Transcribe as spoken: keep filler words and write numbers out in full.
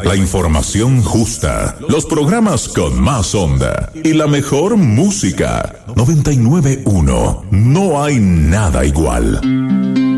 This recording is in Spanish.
la información justa, los programas con más onda y la mejor música. noventa y nueve punto uno. No hay nada igual.